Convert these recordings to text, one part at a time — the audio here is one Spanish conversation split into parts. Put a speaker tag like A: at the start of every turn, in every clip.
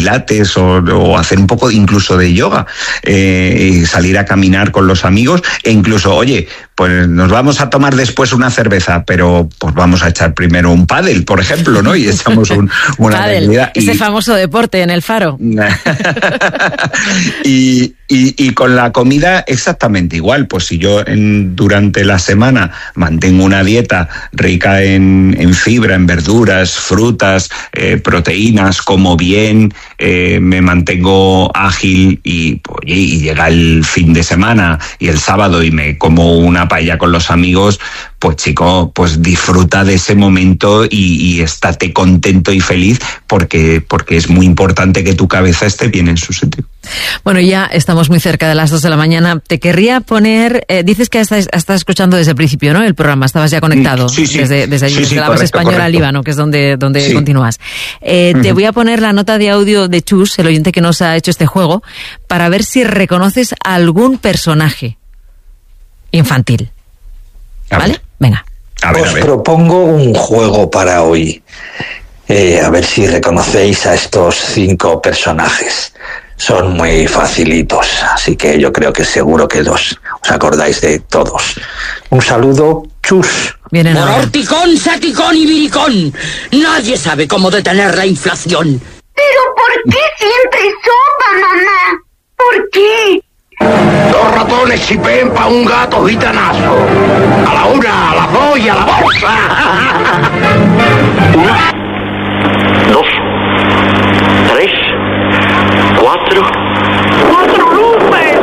A: pilates o hacer un poco incluso de yoga, salir a caminar con los amigos e incluso, oye, pues nos vamos a tomar después una cerveza, pero pues vamos a echar primero un pádel, por ejemplo, ¿no? Y echamos una
B: pádel, ese famoso deporte en el Faro.
A: Y con la comida exactamente igual. Pues si yo durante la semana mantengo una dieta rica en fibra, en verduras, frutas, proteínas, como bien, me mantengo ágil y llega el fin de semana y el sábado y me como una paella con los amigos, pues chico, pues disfruta de ese momento y estate contento y feliz porque es muy importante que tu cabeza esté bien en su sitio.
B: Bueno, ya estamos muy cerca de las 2 de la mañana. Te querría poner, dices que estás escuchando desde el principio, ¿no? El programa, estabas ya conectado.
A: Sí.
B: Desde allí, desde la base española al Líbano, que es donde
A: sí.
B: continúas. Te voy a poner la nota de audio de Chus, el oyente que nos ha hecho este juego, para ver si reconoces algún personaje infantil. ¿Vale? Venga.
C: Os propongo un juego para hoy. A ver si reconocéis a estos 5 personajes. Son muy facilitos, así que yo creo que seguro que os acordáis de todos. Un saludo, Chus.
B: Vienen ahora.
D: Horticón, saticón y viricón. Nadie sabe cómo detener la inflación.
E: ¿Pero por qué siempre sopa, mamá? ¿Por qué?
F: 2 ratones chipén pa' un gato gitanazo. A la 1, a las 2 y a la bolsa. 1, 2, 3, 4. ¡4 luces!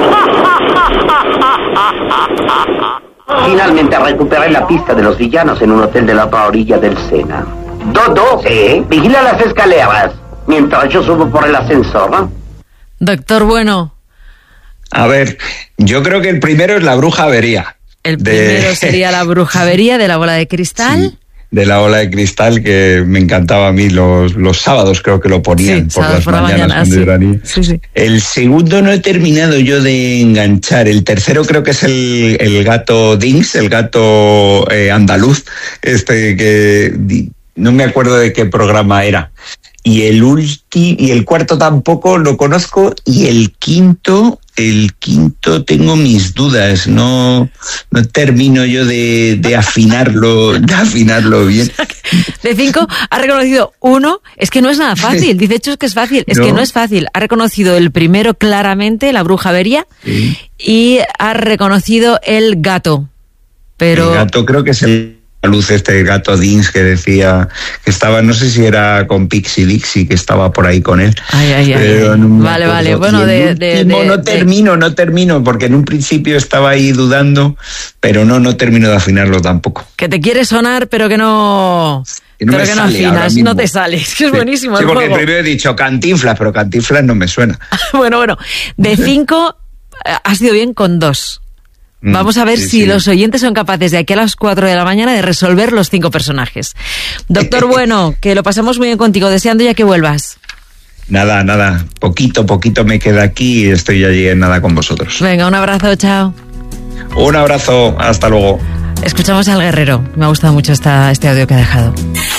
G: Finalmente recuperé la pista de los villanos en un hotel de la otra orilla del Sena. Dodo, vigila las escaleras mientras yo subo por el ascensor, ¿no?
B: Doctor Bueno.
A: A ver, yo creo que el primero es la bruja avería.
B: El primero sería la bruja avería de la bola de cristal.
A: Sí, de la bola de cristal, que me encantaba a mí los sábados, creo que lo ponían por las mañanas.
B: Sí.
A: El segundo no he terminado yo de enganchar. El tercero creo que es el gato Dings, el gato andaluz, que no me acuerdo de qué programa era. Y el cuarto tampoco lo conozco, y el quinto tengo mis dudas, no termino yo de afinarlo bien.
B: De 5 ha reconocido 1, es que no es nada fácil, dice Hechos que es fácil, es que no es fácil. Ha reconocido el primero claramente, la bruja avería, y ha reconocido el gato. Pero...
A: El gato creo que es el gato Dins, que decía que estaba, no sé si era con Pixie Dixie, que estaba por ahí con él.
B: Pero no vale, bueno,
A: no termino, porque en un principio estaba ahí dudando, pero no termino de afinarlo tampoco.
B: Que te quiere sonar, pero que no afinas, no te sales, que es buenísimo el
A: porque
B: juego.
A: Primero he dicho Cantinflas, pero Cantinflas no me suena.
B: Bueno, de 5 has ido bien con 2. Vamos a ver si los oyentes son capaces de aquí a las 4 de la mañana de resolver los 5 personajes. Doctor Bueno, que lo pasamos muy bien contigo, deseando ya que vuelvas.
A: Nada, poquito me queda aquí y estoy allí en nada con vosotros.
B: Venga, un abrazo, chao.
A: Un abrazo, hasta luego.
B: Escuchamos al guerrero, me ha gustado mucho este audio que ha dejado.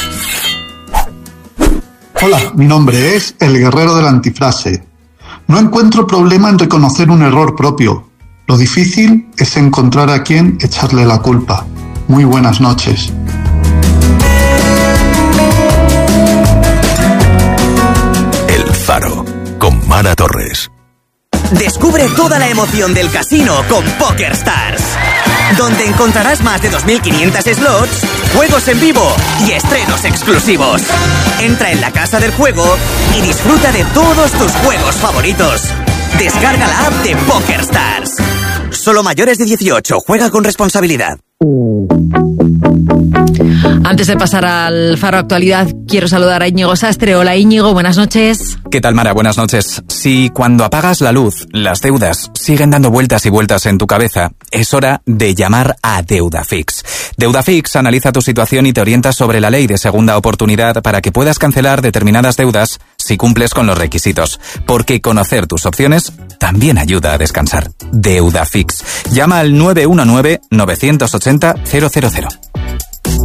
H: Hola, mi nombre es el guerrero de la antifrase. No encuentro problema en reconocer un error propio. Lo difícil es encontrar a quién echarle la culpa. Muy buenas noches.
I: El Faro, con Mara Torres.
J: Descubre toda la emoción del casino con PokerStars, donde encontrarás más de 2.500 slots, juegos en vivo y estrenos exclusivos. Entra en la casa del juego y disfruta de todos tus juegos favoritos. Descarga la app de PokerStars. Solo mayores de 18. Juega con responsabilidad.
B: Antes de pasar al Faro Actualidad, quiero saludar a Íñigo Sastre. Hola Íñigo, buenas noches.
K: ¿Qué tal, Mara? Buenas noches. Si cuando apagas la luz, las deudas siguen dando vueltas y vueltas en tu cabeza, es hora de llamar a Deudafix. Deudafix analiza tu situación y te orienta sobre la ley de segunda oportunidad para que puedas cancelar determinadas deudas si cumples con los requisitos. Porque conocer tus opciones también ayuda a descansar. Deudafix. Llama al 919-980-000.